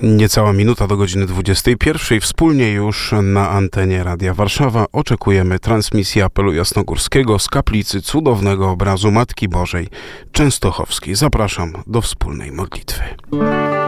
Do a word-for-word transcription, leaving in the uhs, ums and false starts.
Niecała minuta do godziny dwudziestej pierwszej. Wspólnie już na antenie Radia Warszawa oczekujemy transmisji apelu jasnogórskiego z kaplicy Cudownego Obrazu Matki Bożej Częstochowskiej. Zapraszam do wspólnej modlitwy.